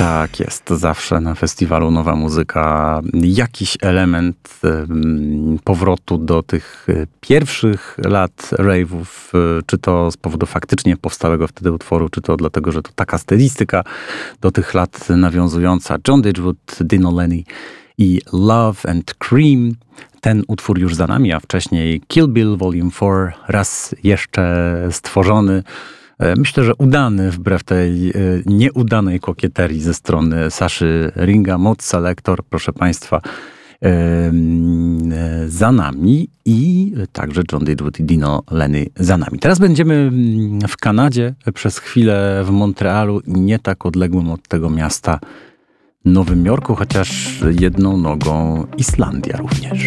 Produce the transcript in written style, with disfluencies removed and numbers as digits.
Tak jest, zawsze na festiwalu Nowa Muzyka jakiś element powrotu do tych pierwszych lat rave'ów, czy to z powodu faktycznie powstałego wtedy utworu, czy to dlatego, że to taka stylistyka do tych lat nawiązująca. John Didgewood, Dino Lenny i Love and Cream. Ten utwór już za nami, a wcześniej Kill Bill Volume 4, raz jeszcze stworzony. Myślę, że udany wbrew tej nieudanej kokieterii ze strony Saszy Ringa. Mod Selector, proszę Państwa, za nami i także John Didgewood i Dino Lenny za nami. Teraz będziemy w Kanadzie, przez chwilę w Montrealu i nie tak odległym od tego miasta Nowym Jorku, chociaż jedną nogą Islandia również.